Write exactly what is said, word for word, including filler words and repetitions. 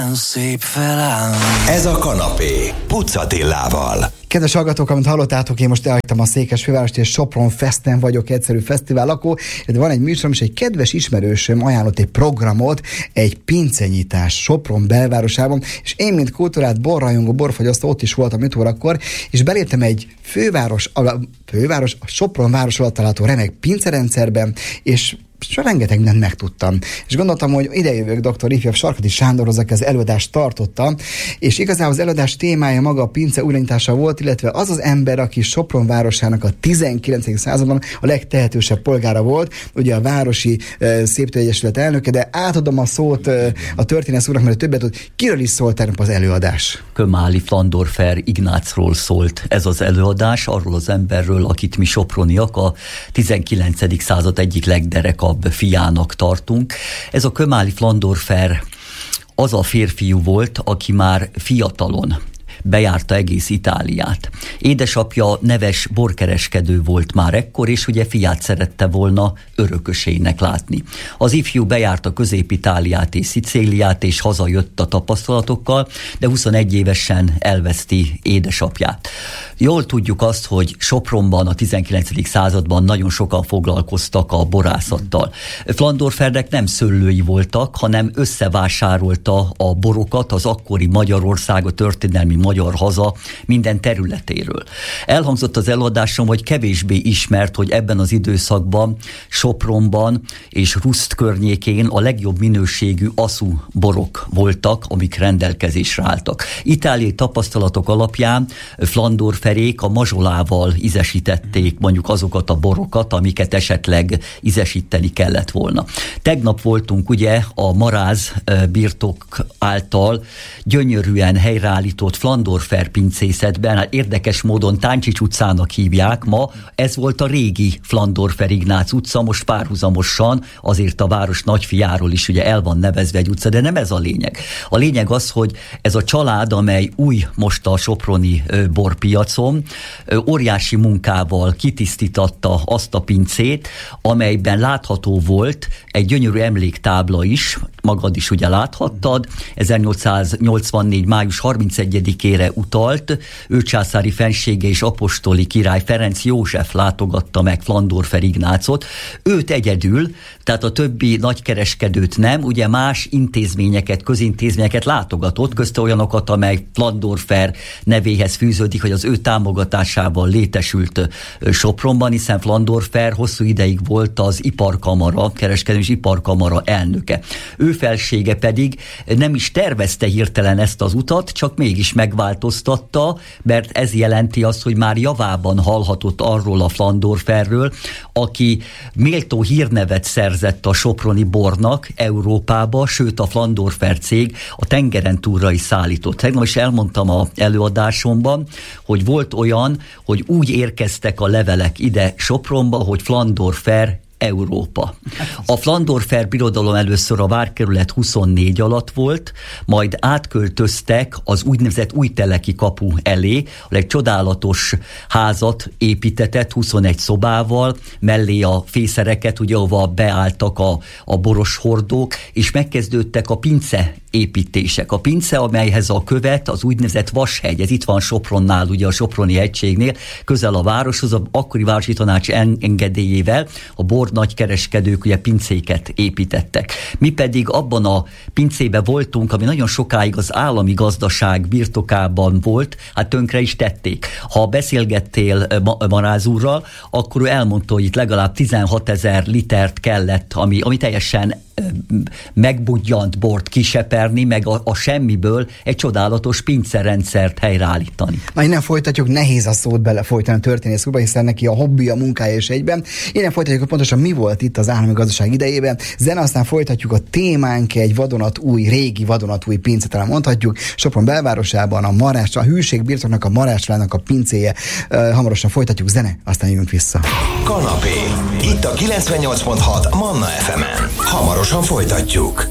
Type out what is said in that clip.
Szép feláll. Ez a kanapé Pucz Attilával. Kedves hallgatók, amit hallottátok, én most elhagytam a Székesfővárost, és Sopron Festen vagyok, egyszerű fesztivál lakó. De van egy műsorom, és egy kedves ismerősöm ajánlott egy programot, egy pincenyitás Sopron belvárosában, és én, mint kultúrát borrajongó, borfogyasztó, ott is voltam öt órakor, és beléptem egy főváros, a, főváros, a Sopron város alatt található remek pincerendszerben, és és rengeteg mindent megtudtam. És gondoltam, hogy idejövök dr. Ifjabb Sarkadi Sándorhoz, aki az előadást tartotta, és igazából az előadás témája maga a pince újraintása volt, illetve az az ember, aki Sopron városának a tizenkilencedik században a legtehetősebb polgára volt, ugye a Városi uh, Széptől Egyesület elnöke, de átadom a szót uh, a történész úrnak, mert többet tud. Kiről is szólt tegnap az előadás? Kömáli Flandorfer Ignácról szólt ez az előadás, arról az emberről, akit mi soproniak a tizenkilencedik század egyik legderekabb fiának tartunk. Ez a Kömáli Flandorfer az a férfiú volt, aki már fiatalon bejárta egész Itáliát. Édesapja neves borkereskedő volt már ekkor, és ugye fiát szerette volna örökösének látni. Az ifjú bejárta Közép-Itáliát és Szicíliát, és hazajött a tapasztalatokkal, de huszonegy évesen elveszti édesapját. Jól tudjuk azt, hogy Sopronban a tizenkilencedik században nagyon sokan foglalkoztak a borászattal. Flandorfernek nem szőlői voltak, hanem összevásárolta a borokat az akkori Magyarország, a történelmi magyar haza minden területéről. Elhangzott az előadásom, hogy kevésbé ismert, hogy ebben az időszakban Sopronban és Ruszt környékén a legjobb minőségű aszú borok voltak, amik rendelkezésre álltak. Itáliai tapasztalatok alapján Flandorferék a mazsolával ízesítették mondjuk azokat a borokat, amiket esetleg ízesíteni kellett volna. Tegnap voltunk ugye a Maráz birtok által gyönyörűen helyreállított Flandorfer pincészetben, hát érdekes módon Táncsics utcának hívják ma, ez volt a régi Flandorfer Ignác utca, most párhuzamosan azért a város nagyfiáról is ugye el van nevezve egy utca, de nem ez a lényeg. A lényeg az, hogy ez a család, amely új most a soproni ö, borpiacon, ö, óriási munkával kitisztítatta azt a pincét, amelyben látható volt egy gyönyörű emléktábla is, magad is ugye láthattad, ezernyolcszáznyolcvannégy május harmincegyedikére utalt, ő császári fensége és apostoli király Ferenc József látogatta meg Flandorfer Ignácot. Őt egyedül, tehát a többi nagykereskedőt nem, ugye más intézményeket, közintézményeket látogatott, közte olyanokat, amely Flandorfer nevéhez fűződik, hogy az ő támogatásával létesült Sopronban, hiszen Flandorfer hosszú ideig volt az iparkamara, kereskedős iparkamara elnöke. Ő felsége pedig nem is tervezte hirtelen ezt az utat, csak mégis megváltoztatta, mert ez jelenti azt, hogy már javában hallhatott arról a Flandorferről, aki méltó hírnevet szerzett a soproni bornak Európába, sőt a Flandorfer cég a tengeren túlra is szállított. Tegnap is elmondtam az előadásomban, hogy volt olyan, hogy úgy érkeztek a levelek ide Sopronba, hogy Flandorfer Európa. A Flandorfer birodalom először a várkerület huszonnégy alatt volt, majd átköltöztek az úgynevezett Újteleki kapu elé, egy csodálatos házat építetett huszonegy szobával, mellé a fészereket, ugye, ahova beálltak a, a boros hordók, és megkezdődtek a pince építések. A pince, amelyhez a követ, az úgynevezett Vashegy, ez itt van Sopronnál, ugye a Soproni hegységnél, közel a városhoz, az akkori városi tanács engedélyével a bor nagykereskedők ugye pincéket építettek. Mi pedig abban a pincébe voltunk, ami nagyon sokáig az állami gazdaság birtokában volt, hát tönkre is tették. Ha beszélgettél Maráz úrral, akkor ő elmondta, hogy itt legalább tizenhatezer litert kellett, ami, ami teljesen megbudjant bort kiseperni, meg a, a semmiből egy csodálatos pincerendszert helyreállítani. Na, innen folytatjuk, nehéz a szót belefolytani a történész úrba, hiszen neki a hobbi, a munkája és egyben. Innen folytatjuk, hogy pontosan mi volt itt az állami gazdaság idejében. Zene, aztán folytatjuk a témánk, egy vadonatúj, régi vadonatúj pince, talán mondhatjuk, Sopron belvárosában a Marás, a hűség birtoknak, a Marásvának a pincéje. Uh, hamarosan folytatjuk, zene, aztán jövünk vissza. Kanapé, itt a kilencvennyolc pont hat Manna ef emen. Hamarosan folytatjuk.